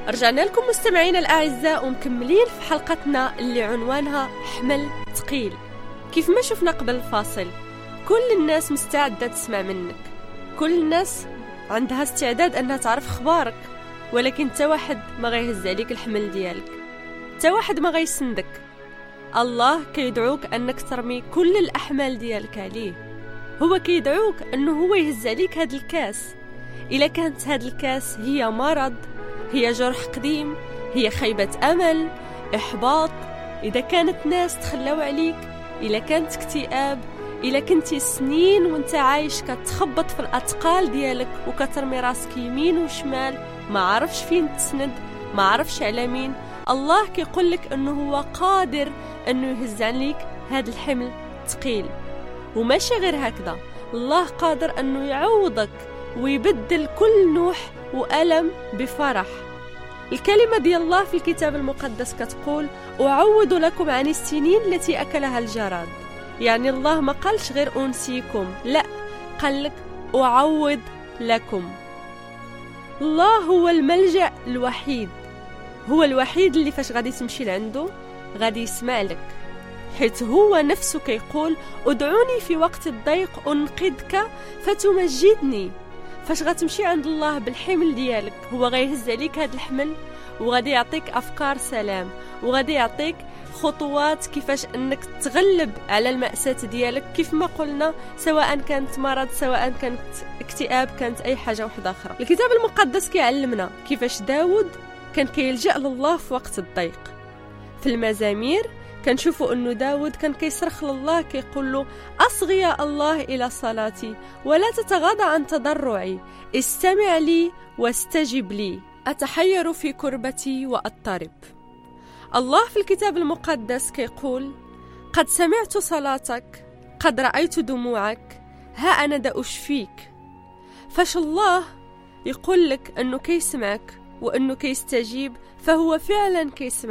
رجعنا لكم مستمعينا الأعزاء ومكملين في حلقتنا اللي عنوانها حمل ثقيل. كيف ما شفنا قبل الفاصل، كل الناس مستعدة تسمع منك، كل الناس عندها استعداد أنها تعرف خبارك، ولكن تا واحد ما غيهز عليك الحمل ديالك، تا واحد ما غيسندك. الله كيدعوك أنك ترمي كل الأحمال ديالك عليه. هو كيدعوك أنه هو يهز عليك هاد الكاس. إلا كانت هاد الكاس هي مرض، هي جرح قديم، هي خيبة أمل، إحباط، إذا كانت ناس تخلوا عليك، إلا كانت اكتئاب، إلا كنتي سنين وانت عايش كتخبط في الأثقال ديالك وكترمي راسك يمين وشمال، ما عرفش فين تسند، ما عرفش على مين، الله كيقول لك أنه هو قادر أنه يهز عليك هذا الحمل ثقيل. وماشي غير هكذا، الله قادر أنه يعوضك ويبدل كل نوح وألم بفرح. الكلمة ديال الله في الكتاب المقدس كتقول: أعوض لكم عن السنين التي أكلها الجراد. يعني الله ما قالش غير أنسيكم، لا، قال لك أعوض لكم. الله هو الملجأ الوحيد، هو الوحيد اللي فاش غادي تمشي لعنده غادي يسمع لك، حيث هو نفسه كيقول: ادعوني في وقت الضيق أنقذك فتمجدني. فاش غتمشي عند الله بالحمل ديالك هو غيهز عليك هذا الحمل، وغادي يعطيك أفكار سلام، وغادي يعطيك خطوات كيفاش أنك تغلب على المأساة ديالك، كيف ما قلنا، سواء كانت مرض، سواء كانت اكتئاب، كانت أي حاجة واحدة أخرى. الكتاب المقدس كيعلمنا كيفاش داود كان كيلجأ لله في وقت الضيق. في المزامير كنشوفوا أنه داود كان كيصرخ لله، كيقول له: أصغي يا الله إلى صلاتي ولا تتغاضى عن تضرعي، استمع لي واستجب لي، أتحير في كربتي وأضطرب. الله في الكتاب المقدس كيقول: قد سمعت صلاتك، قد رأيت دموعك، ها أنا دا أشفيك. فاش الله يقول لك أنه كيسمعك وأنه كيستجيب، فهو فعلا كيسمع.